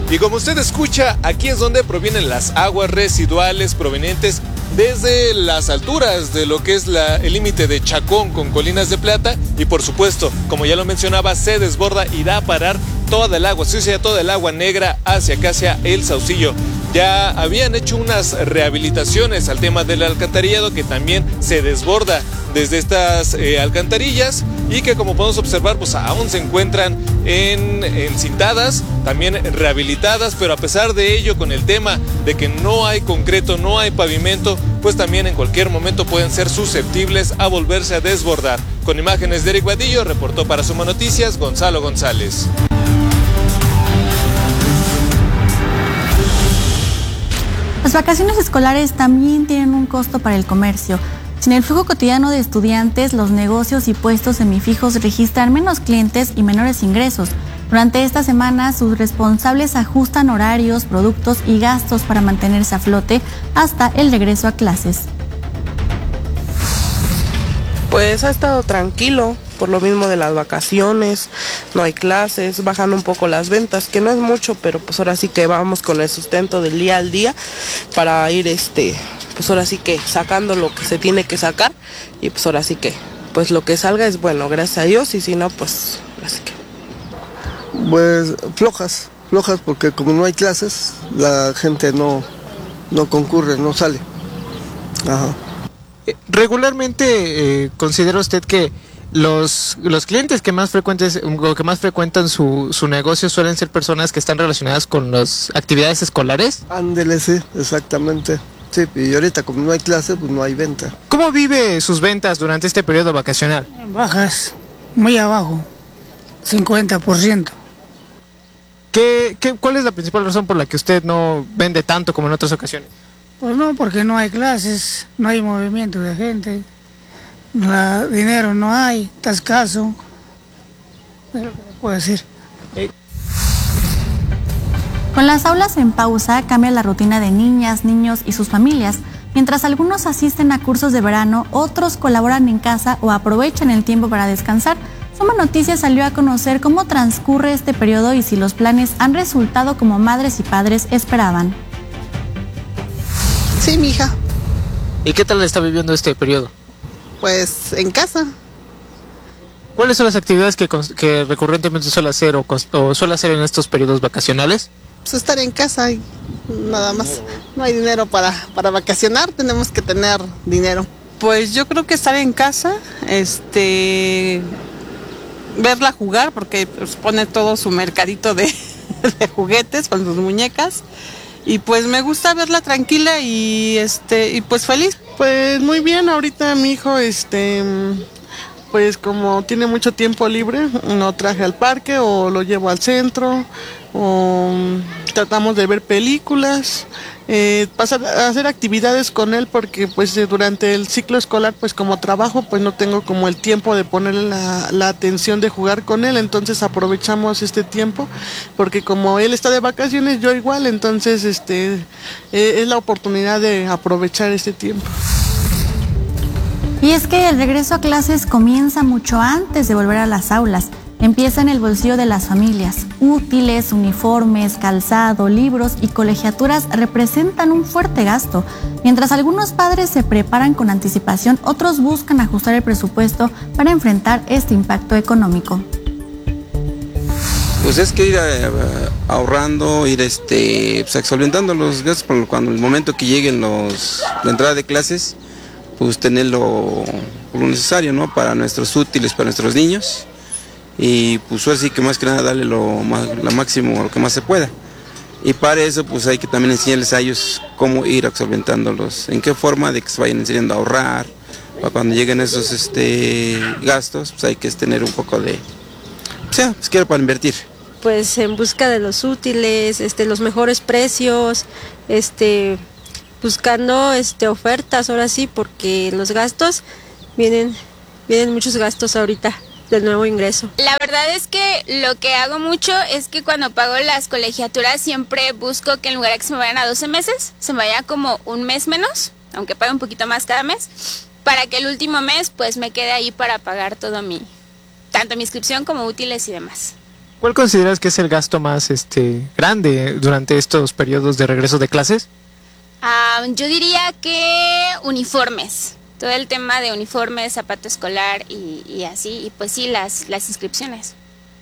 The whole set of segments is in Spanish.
Y como usted escucha, aquí es donde provienen las aguas residuales provenientes desde las alturas de lo que es el límite de Chacón con Colinas de Plata, y por supuesto, como ya lo mencionaba, se desborda y da a parar toda el agua, toda el agua negra hacia acá, hacia el Saucillo. Ya habían hecho unas rehabilitaciones al tema del alcantarillado, que también se desborda desde estas alcantarillas, y que, como podemos observar, pues aún se encuentran encintadas, también rehabilitadas, pero a pesar de ello, con el tema de que no hay concreto, no hay pavimento, pues también en cualquier momento pueden ser susceptibles a volverse a desbordar. Con imágenes de Eric Vadillo, reportó para Suma Noticias Gonzalo González. Las vacaciones escolares también tienen un costo para el comercio. Sin el flujo cotidiano de estudiantes, los negocios y puestos semifijos registran menos clientes y menores ingresos. Durante esta semana, sus responsables ajustan horarios, productos y gastos para mantenerse a flote hasta el regreso a clases. Pues ha estado tranquilo, por lo mismo de las vacaciones, no hay clases, bajan un poco las ventas, que no es mucho, pero pues ahora sí que vamos con el sustento del día al día para ir pues ahora sí que sacando lo que se tiene que sacar, y pues ahora sí que pues lo que salga es bueno, gracias a Dios, y si no, pues así que. Pues flojas porque como no hay clases, la gente no concurre, no sale. Ajá. Regularmente, ¿considera usted que los clientes que más frecuentan su negocio suelen ser personas que están relacionadas con las actividades escolares? Ándele, sí, exactamente. Sí, y ahorita como no hay clase, pues no hay venta. ¿Cómo vive sus ventas durante este periodo vacacional? Bajas, muy abajo, 50%. ¿Cuál es la principal razón por la que usted no vende tanto como en otras ocasiones? Pues no, porque no hay clases, no hay movimiento de gente, dinero no hay, está escaso, es lo que puedo decir. Con las aulas en pausa, cambia la rutina de niñas, niños y sus familias. Mientras algunos asisten a cursos de verano, otros colaboran en casa o aprovechan el tiempo para descansar. Suma Noticias salió a conocer cómo transcurre este periodo y si los planes han resultado como madres y padres esperaban. Sí, mija. ¿Y qué tal está viviendo este periodo? Pues en casa. ¿Cuáles son las actividades que recurrentemente suele hacer o suele hacer en estos periodos vacacionales? Pues estar en casa y nada más. No hay dinero para vacacionar, tenemos que tener dinero. Pues yo creo que estar en casa, verla jugar, porque pues, pone todo su mercadito de juguetes con sus muñecas. Y pues me gusta verla tranquila y pues feliz. Pues muy bien, ahorita mi hijo pues como tiene mucho tiempo libre, lo traje al parque o lo llevo al centro, o tratamos de ver películas, pasar a hacer actividades con él, porque pues durante el ciclo escolar, pues como trabajo, pues no tengo como el tiempo de ponerle la atención de jugar con él, entonces aprovechamos este tiempo, porque como él está de vacaciones, yo igual, entonces es la oportunidad de aprovechar este tiempo. Y es que el regreso a clases comienza mucho antes de volver a las aulas. Empieza en el bolsillo de las familias. Útiles, uniformes, calzado, libros y colegiaturas representan un fuerte gasto. Mientras algunos padres se preparan con anticipación, otros buscan ajustar el presupuesto para enfrentar este impacto económico. Pues es que ir ahorrando, ir pues solventando los gastos cuando el momento que lleguen la entrada de clases, pues tener lo necesario, ¿no? Para nuestros útiles, para nuestros niños, y pues así que más que nada darle lo máximo, lo que más se pueda. Y para eso pues hay que también enseñarles a ellos cómo ir solventándolos, en qué forma de que se vayan enseñando a ahorrar, para cuando lleguen esos gastos, pues hay que tener un poco de, pues quiero para invertir. Pues en busca de los útiles, los mejores precios, buscando ofertas ahora sí, porque los gastos vienen muchos gastos ahorita del nuevo ingreso. La verdad es que lo que hago mucho es que cuando pago las colegiaturas siempre busco que en lugar de que se me vayan a 12 meses, se me vaya como un mes menos, aunque pague un poquito más cada mes, para que el último mes pues me quede ahí para pagar todo tanto mi inscripción como útiles y demás. ¿Cuál consideras que es el gasto más grande durante estos periodos de regreso de clases? Yo diría que uniformes. Todo el tema de uniformes, zapato escolar y así. Y pues sí, las inscripciones.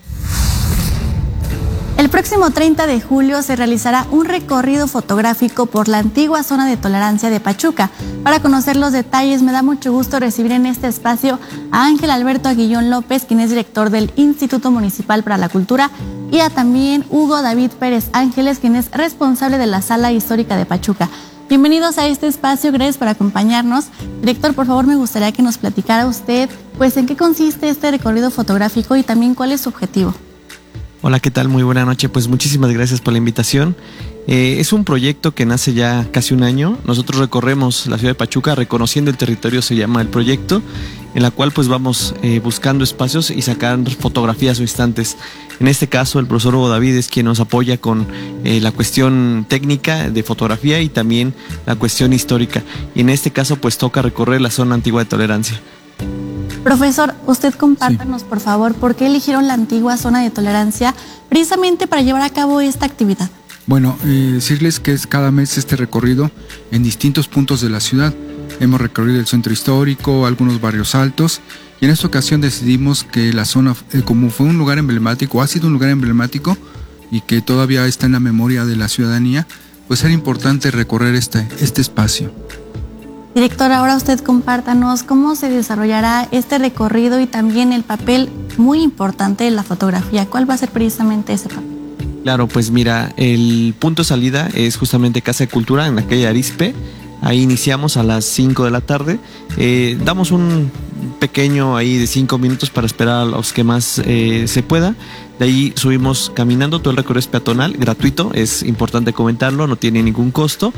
El próximo 30 de julio se realizará un recorrido fotográfico por la antigua zona de tolerancia de Pachuca. Para conocer los detalles, me da mucho gusto recibir en este espacio a Ángel Alberto Aguillón López, quien es director del Instituto Municipal para la Cultura, y a también Hugo David Pérez Ángeles, quien es responsable de la Sala Histórica de Pachuca. Bienvenidos a este espacio, gracias por acompañarnos. Director, por favor, me gustaría que nos platicara usted, pues, en qué consiste este recorrido fotográfico y también cuál es su objetivo. Hola, ¿qué tal? Muy buena noche. Pues muchísimas gracias por la invitación. Es un proyecto que nace ya casi un año. Nosotros recorremos la ciudad de Pachuca, reconociendo el territorio, se llama el proyecto, en la cual pues vamos buscando espacios y sacar fotografías o instantes. En este caso, el profesor Hugo David es quien nos apoya con la cuestión técnica de fotografía y también la cuestión histórica. Y en este caso pues toca recorrer la zona antigua de tolerancia. Profesor, usted compártanos, por favor, ¿por qué eligieron la antigua zona de tolerancia precisamente para llevar a cabo esta actividad? Bueno, decirles que es cada mes este recorrido en distintos puntos de la ciudad. Hemos recorrido el centro histórico, algunos barrios altos, y en esta ocasión decidimos que la zona, como fue un lugar emblemático, ha sido un lugar emblemático y que todavía está en la memoria de la ciudadanía, pues era importante recorrer este espacio. Director, ahora usted compártanos cómo se desarrollará este recorrido y también el papel muy importante de la fotografía. ¿Cuál va a ser precisamente ese papel? Claro, pues mira, el punto de salida es justamente Casa de Cultura en la calle Arizpe. Ahí iniciamos a las 5 de la tarde. Damos un pequeño ahí de 5 minutos para esperar a los que más se pueda. De ahí subimos caminando, todo el recorrido es peatonal, gratuito, es importante comentarlo, no tiene ningún costo.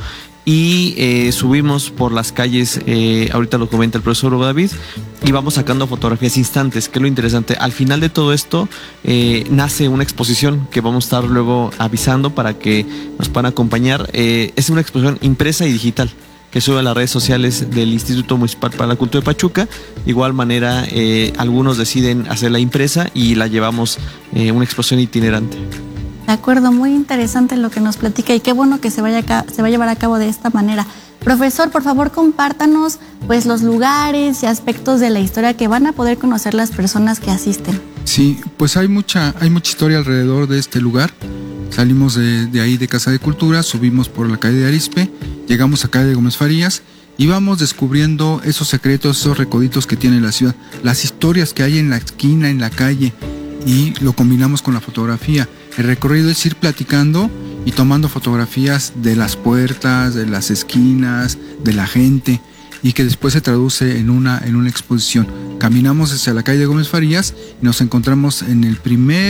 Y subimos por las calles, ahorita lo comenta el profesor Hugo David, y vamos sacando fotografías instantes, que es lo interesante. Al final de todo esto nace una exposición que vamos a estar luego avisando para que nos puedan acompañar. Es una exposición impresa y digital que sube a las redes sociales del Instituto Municipal para la Cultura de Pachuca. De igual manera, algunos deciden hacerla impresa y la llevamos una exposición itinerante. De acuerdo, muy interesante lo que nos platica y qué bueno que se va a llevar a cabo de esta manera. Profesor, por favor, compártanos pues los lugares y aspectos de la historia que van a poder conocer las personas que asisten. Sí, pues hay mucha historia alrededor de este lugar. Salimos de ahí de Casa de Cultura, subimos por la calle de Arizpe, llegamos a calle de Gómez Farías y vamos descubriendo esos secretos, esos recoditos que tiene la ciudad, las historias que hay en la esquina, en la calle, y lo combinamos con la fotografía. El recorrido es ir platicando y tomando fotografías de las puertas, de las esquinas, de la gente, y que después se traduce en una exposición. Caminamos hacia la calle de Gómez Farías y nos encontramos en el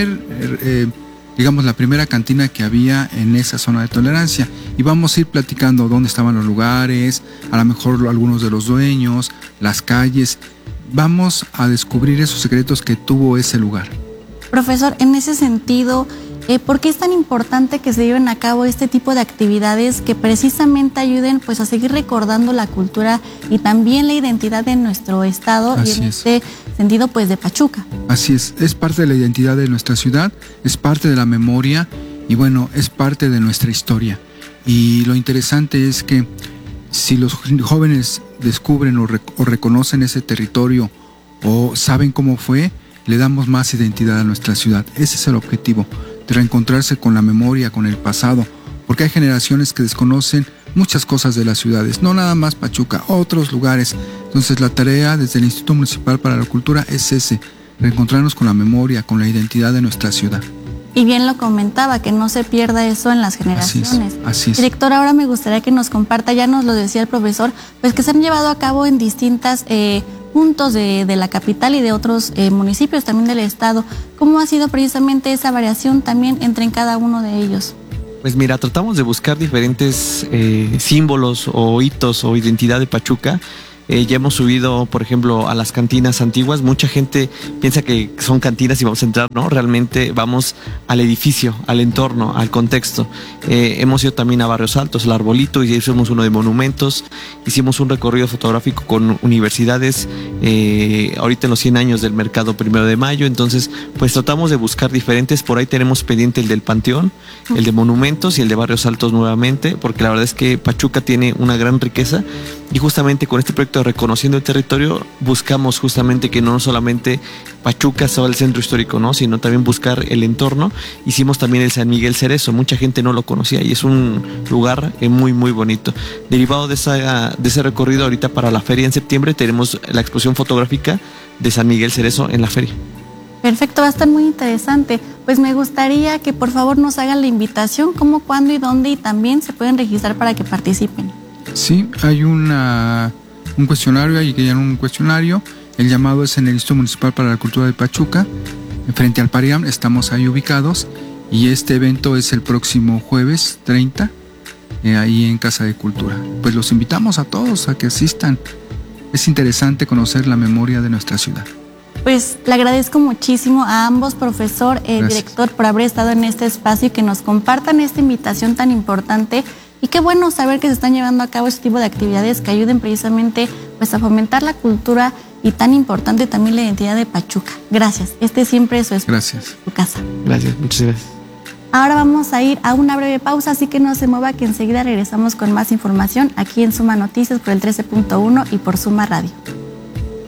la primera cantina que había en esa zona de tolerancia, y vamos a ir platicando dónde estaban los lugares, a lo mejor algunos de los dueños, las calles. Vamos a descubrir esos secretos que tuvo ese lugar. Profesor, en ese sentido, ¿por qué es tan importante que se lleven a cabo este tipo de actividades que precisamente ayuden pues a seguir recordando la cultura y también la identidad de nuestro estado? Así y en este sentido pues de Pachuca. Así es parte de la identidad de nuestra ciudad, es parte de la memoria y bueno, es parte de nuestra historia. Y lo interesante es que si los jóvenes descubren o reconocen ese territorio o saben cómo fue, le damos más identidad a nuestra ciudad. Ese es el objetivo, de reencontrarse con la memoria, con el pasado, porque hay generaciones que desconocen muchas cosas de las ciudades, no nada más Pachuca, otros lugares. Entonces la tarea desde el Instituto Municipal para la Cultura es reencontrarnos con la memoria, con la identidad de nuestra ciudad. Y bien lo comentaba, que no se pierda eso en las generaciones. Así es. Director, ahora me gustaría que nos comparta, ya nos lo decía el profesor, pues que se han llevado a cabo en distintas puntos de la capital y de otros municipios también del estado. ¿Cómo ha sido precisamente esa variación también en cada uno de ellos? Pues mira, tratamos de buscar diferentes símbolos o hitos o identidad de Pachuca. Ya hemos subido, por ejemplo, a las cantinas antiguas. Mucha gente piensa que son cantinas y vamos a entrar, ¿no? Realmente vamos al edificio, al entorno, al contexto. Hemos ido también a Barrios Altos, el Arbolito, y hicimos uno de monumentos. Hicimos un recorrido fotográfico con universidades, ahorita en los 100 años del mercado 1 de mayo. Entonces, pues tratamos de buscar diferentes. Por ahí tenemos pendiente el del Panteón, el de monumentos y el de Barrios Altos nuevamente, porque la verdad es que Pachuca tiene una gran riqueza, y justamente con este proyecto de Reconociendo el Territorio buscamos justamente que no solamente Pachuca sea el centro histórico, ¿no? Sino también buscar el entorno. Hicimos también el San Miguel Cerezo, mucha gente no lo conocía y es un lugar muy muy bonito. Derivado de ese recorrido, ahorita para la feria en septiembre tenemos la exposición fotográfica de San Miguel Cerezo en la feria. Perfecto, va a estar muy interesante. Pues me gustaría que por favor nos hagan la invitación, cómo, cuándo y dónde, y también se pueden registrar para que participen. Sí, hay un cuestionario, hay que llenar un cuestionario. El llamado es en el Instituto Municipal para la Cultura de Pachuca, frente al Pariam, estamos ahí ubicados, y este evento es el próximo jueves 30, ahí en Casa de Cultura. Pues los invitamos a todos a que asistan. Es interesante conocer la memoria de nuestra ciudad. Pues le agradezco muchísimo a ambos, profesor, director, por haber estado en este espacio y que nos compartan esta invitación tan importante. Y qué bueno saber que se están llevando a cabo este tipo de actividades que ayuden precisamente pues a fomentar la cultura y tan importante también la identidad de Pachuca. Gracias. Este siempre es su espacio. Gracias. Su casa. Gracias, muchas gracias. Ahora vamos a ir a una breve pausa, así que no se mueva, que enseguida regresamos con más información aquí en Suma Noticias por el 13.1 y por Suma Radio.